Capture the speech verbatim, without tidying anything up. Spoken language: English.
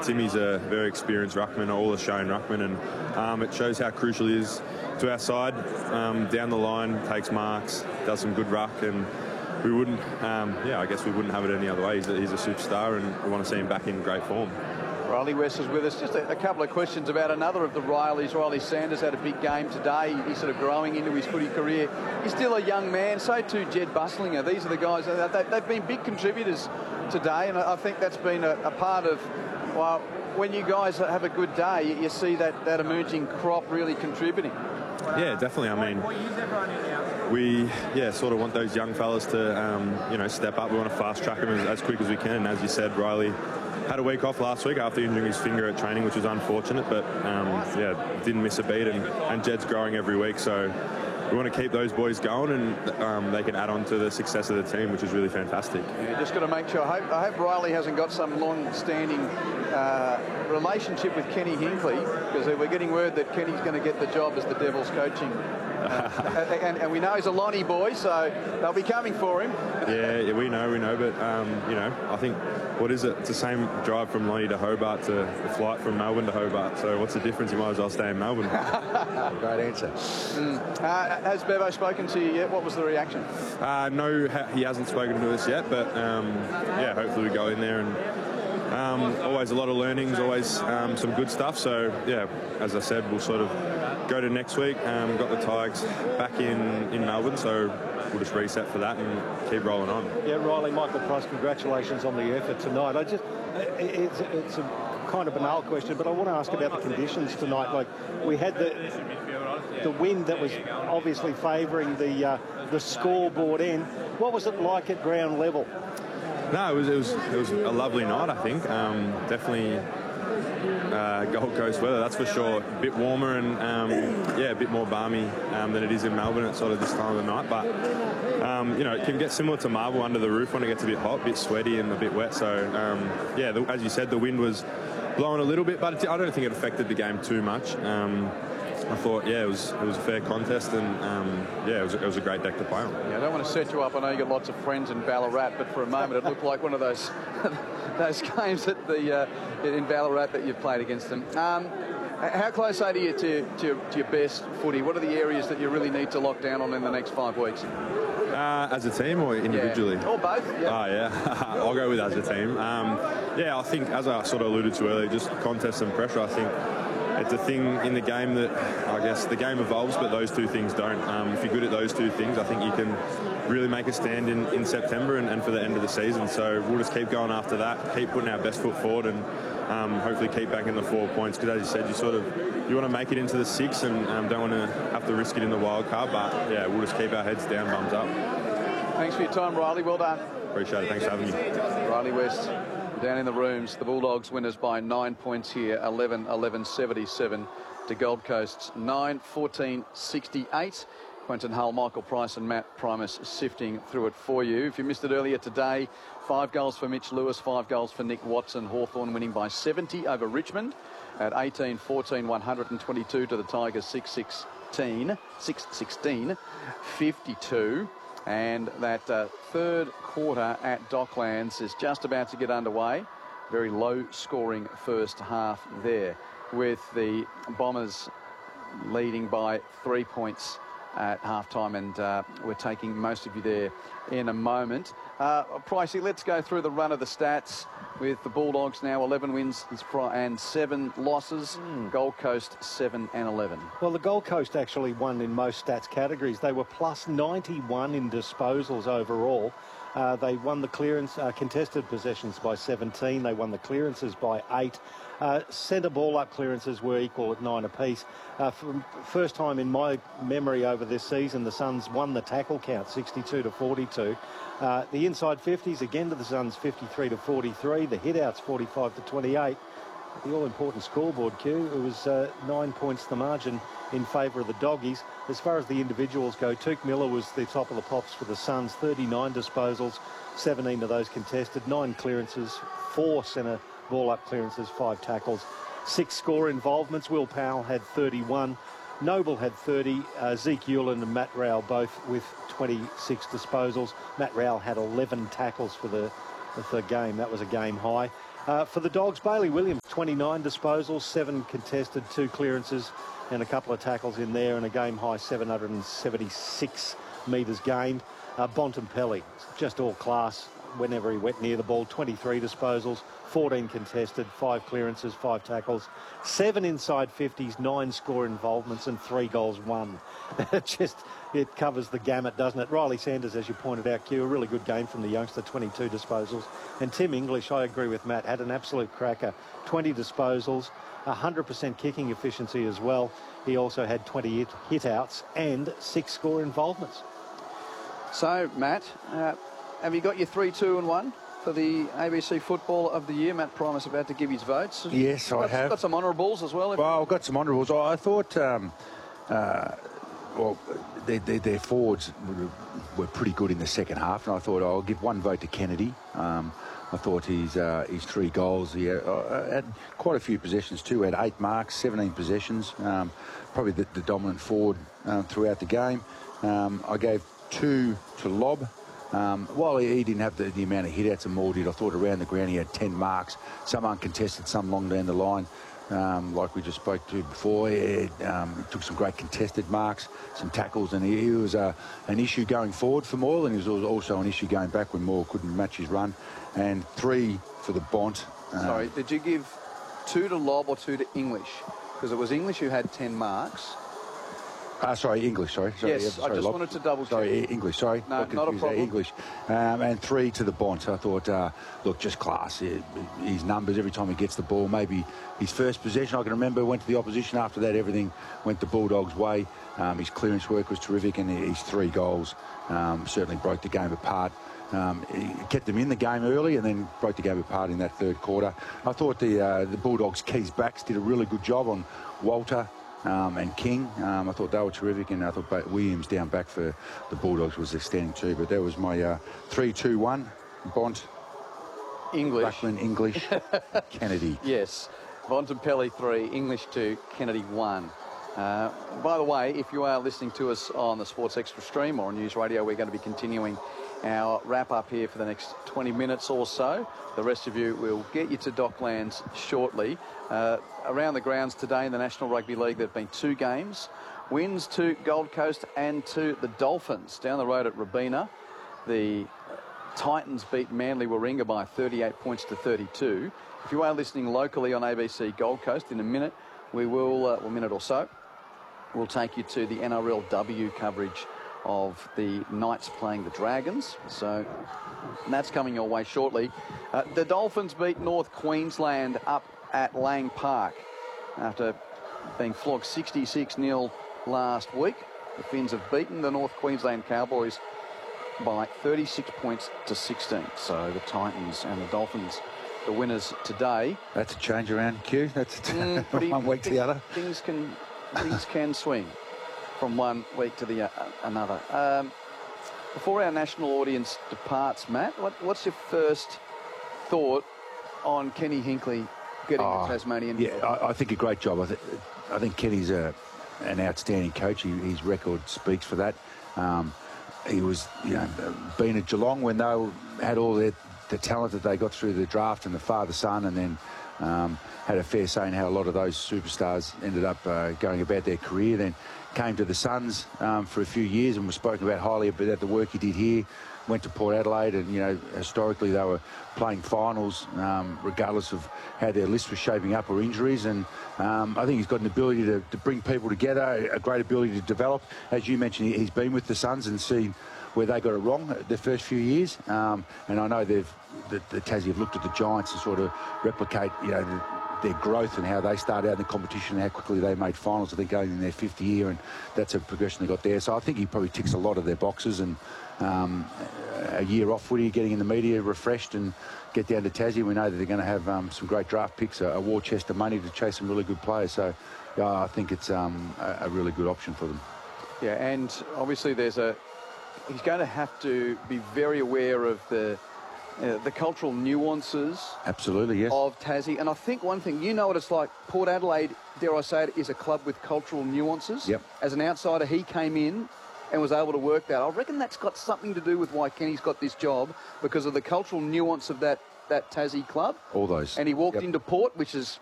Timmy's a very experienced ruckman, all-Australian ruckman, and um, it shows how crucial he is to our side. Um, down the line, takes marks, does some good ruck, and we wouldn't, um, yeah, I guess we wouldn't have it any other way. He's a, he's a superstar, and we want to see him back in great form. Riley West is with us. Just a, a couple of questions about another of the Rileys. Riley Sanders had a big game today. He's sort of growing into his footy career. He's still a young man. So too Jed Buslinger. These are the guys that they, they've been big contributors today, and I think that's been a, a part of, well, when you guys have a good day, you, you see that, that emerging crop really contributing. Yeah, definitely. I mean, we, yeah, sort of want those young fellas to, um, you know, step up. We want to fast track them as, as quick as we can. And as you said, Riley had a week off last week after injuring his finger at training, which was unfortunate, but um, yeah, didn't miss a beat, and, and Jed's growing every week, so we want to keep those boys going, and um, they can add on to the success of the team, which is really fantastic. Yeah, just got to make sure. I hope, I hope Riley hasn't got some long-standing uh, relationship with Kenny Hinkley, because we're getting word that Kenny's going to get the job as the Devils coaching. Uh, and, and we know he's a Lonnie boy, so they'll be coming for him. Yeah, yeah, we know, we know, but um, you know, I think, what is it? It's the same drive from Lonnie to Hobart to the flight from Melbourne to Hobart. So what's the difference? You might as well stay in Melbourne. Great answer. Mm. Uh, has Bevo spoken to you yet? What was the reaction? Uh, no, he hasn't spoken to us yet, but um, yeah, hopefully we go in there and. Um, always a lot of learnings, always um, some good stuff. So, yeah, as I said, we'll sort of go to next week. Um, we've got the Tigers back in, in Melbourne, so we'll just reset for that and keep rolling on. Yeah, Riley, Michael Price, congratulations on the effort tonight. I just, it's, it's a kind of banal question, but I want to ask about the conditions tonight. Like, we had the the wind that was obviously favouring the uh, the scoreboard end. What was it like at ground level? No, it was it was it was a lovely night. I think um, definitely uh, Gold Coast weather, that's for sure. A bit warmer and um, yeah, a bit more balmy um, than it is in Melbourne at sort of this time of the night. But um, you know, it can get similar to Marvel under the roof when it gets a bit hot, a bit sweaty, and a bit wet. So um, yeah, the, as you said, the wind was blowing a little bit, but it, I don't think it affected the game too much. Um, I thought, yeah, it was it was a fair contest, and um, yeah, it was, it was a great deck to play on. Yeah, I don't want to set you up. I know you got lots of friends in Ballarat, but for a moment it looked like one of those those games at the uh, in Ballarat that you've played against them. Um, how close are you to, to, to your best footy? What are the areas that you really need to lock down on in the next five weeks? Uh, as a team or individually? Yeah. Or both. Yeah. Oh, yeah. I'll go with as a team. Um, yeah, I think, as I sort of alluded to earlier, just contest and pressure, I think. It's a thing in the game that, I guess, the game evolves, but those two things don't. Um, if you're good at those two things, I think you can really make a stand in, in September and, and for the end of the season. So we'll just keep going after that, keep putting our best foot forward, and um, hopefully keep back in the four points. Because as you said, you sort of you want to make it into the six and um, don't want to have to risk it in the wild card. But yeah, we'll just keep our heads down, bums up. Thanks for your time, Riley. Well done. Appreciate it. Thanks for having me. Riley West. Down in the rooms, the Bulldogs winners by nine points here, eleven eleven seventy-seven to Gold Coast's nine fourteen sixty-eight. Quentin Hull, Michael Price and Matt Primus sifting through it for you. If you missed it earlier today, five goals for Mitch Lewis, five goals for Nick Watson. Hawthorn winning by seventy over Richmond at eighteen fourteen, one twenty-two to the Tigers six sixteen, six sixteen fifty-two. And that uh, third quarter at Docklands is just about to get underway. Very low-scoring first half there, with the Bombers leading by three points at halftime, and uh, we're taking most of you there in a moment. Uh, Pricey, let's go through the run of the stats with the Bulldogs now eleven wins and seven losses. Mm. Gold Coast seven and eleven. Well, the Gold Coast actually won in most stats categories. They were plus ninety-one in disposals overall. Uh, they won the clearance, uh, contested possessions by seventeen. They won the clearances by eight. Uh, centre ball up clearances were equal at nine apiece. Uh, for first time in my memory over this season, the Suns won the tackle count sixty-two to forty-two. Uh, the inside fifties again to the Suns fifty-three to forty-three. The hitouts forty-five to twenty-eight. The all-important scoreboard, Q, it was uh, nine points the margin in favour of the Doggies. As far as the individuals go, Tuke Miller was the top of the pops for the Suns, thirty-nine disposals, seventeen of those contested, nine clearances, four centre ball-up clearances, five tackles, six score involvements. Will Powell had thirty-one, Noble had thirty, uh, Zeke Hewlin and Matt Rowell both with twenty-six disposals. Matt Rowell had eleven tackles for the, for the game. That was a game high. Uh, for the Dogs, Bailey Williams, twenty-nine disposals, seven contested, two clearances and a couple of tackles in there, and a game-high seven hundred seventy-six metres gained. Uh, Bontempelli, just all class whenever he went near the ball, twenty-three disposals, fourteen contested, five clearances, five tackles, seven inside fifties, nine score involvements and three goals won. It just, it covers the gamut, doesn't it? Riley Sanders, as you pointed out, Q, a really good game from the youngster, twenty-two disposals. And Tim English, I agree with Matt, had an absolute cracker, twenty disposals, one hundred percent kicking efficiency as well. He also had twenty hit, hit outs and six score involvements. So, Matt, uh, have you got your three, two and one for the A B C Football of the Year? Matt Primus about to give his votes. Yes, I got, have. Got some honourables as well. Well, I've got some honourables. I, I thought, um, uh, well, their, their, their forwards were, were pretty good in the second half, and I thought I'll give one vote to Kennedy. Um, I thought his uh, his three goals, he had, uh, had quite a few possessions too. Had eight marks, seventeen possessions. Um, probably the, the dominant forward um, throughout the game. Um, I gave two to Lobb. Um, while he, he didn't have the, the amount of hit-outs and more did, I thought around the ground he had ten marks, some uncontested, some long down the line, um, like we just spoke to before. He, um, he took some great contested marks, some tackles, and he, he was uh, an issue going forward for Moyle, and he was also an issue going back when Moyle couldn't match his run. And three for the Bont. Um, Sorry, did you give two to Lobb or two to English? Because it was English who had ten marks. Uh, sorry, English, sorry. sorry yes, yeah, sorry, I just Lob. wanted to double check. Sorry, English, sorry. No, Got not a confused problem. there, English. Um, and three to the Bont. I thought, uh, look, just class. His numbers every time he gets the ball. Maybe his first possession, I can remember, went to the opposition. After that, everything went the Bulldogs' way. Um, his clearance work was terrific, and his three goals um, certainly broke the game apart. Um, he kept them in the game early and then broke the game apart in that third quarter. I thought the uh, the Bulldogs' keys backs did a really good job on Walter um, and King. Um, I thought they were terrific, and I thought Williams down back for the Bulldogs was outstanding too. But that was my uh, three two one. Bont, English. Buckland, English, Kennedy. Yes. Bontempelli three, English two, Kennedy one. Uh, by the way, if you are listening to us on the Sports Extra stream or on News Radio, we're going to be continuing our wrap-up here for the next twenty minutes or so. The rest of you will get you to Docklands shortly. Uh, around the grounds today in the National Rugby League, there have been two games. Wins to Gold Coast and to the Dolphins. Down the road at Robina, the Titans beat Manly Warringah by thirty-eight points to thirty-two. If you are listening locally on A B C Gold Coast, in a minute, we will, uh, a minute or so, we'll take you to the N R L W coverage of the Knights playing the Dragons. So that's coming your way shortly. Uh, the Dolphins beat North Queensland up at Lang Park after being flogged sixty-six nil last week. The Finns have beaten the North Queensland Cowboys by thirty-six points to sixteen. So the Titans and the Dolphins, the winners today. That's a change around, Q. That's a t- Mm, pretty, one week to the other. Things can things can swing from one week to the uh, another. Um, before our national audience departs, Matt, what, what's your first thought on Kenny Hinkley getting Oh, the Tasmanian? Yeah, I, I think a great job. I, th- I think Kenny's a, an outstanding coach. He, his record speaks for that. Um, he was, you know, being at Geelong when they had all their, the talent that they got through the draft and the father-son, and then um, had a fair say in how a lot of those superstars ended up uh, going about their career. Then came to the Suns um, for a few years and was spoken about highly about the work he did here. Went to Port Adelaide, and you know, historically they were playing finals um, regardless of how their list was shaping up or injuries. And um, I think he's got an ability to, to bring people together, a great ability to develop. As you mentioned, he's been with the Suns and seen where they got it wrong the first few years. Um, and I know they've the, the Tassie have looked at the Giants to sort of replicate, you know, the, their growth and how they started out in the competition and how quickly they made finals. I think going in their fifth year, and that's a progression they got there. So I think he probably ticks a lot of their boxes. And um, a year off footy, getting in the media refreshed, and get down to Tassie. We know that they're going to have um, some great draft picks, a, a war chest of money to chase some really good players. So yeah, I think it's um, a, a really good option for them. Yeah, and obviously there's a. He's going to have to be very aware of the uh, the cultural nuances. Absolutely, yes. Of Tassie. And I think one thing, you know what it's like, Port Adelaide, dare I say it, is a club with cultural nuances. Yep. As an outsider, he came in and was able to work that. I reckon that's got something to do with why Kenny's got this job, because of the cultural nuance of that that Tassie club. All those. And he walked Yep. into Port, which is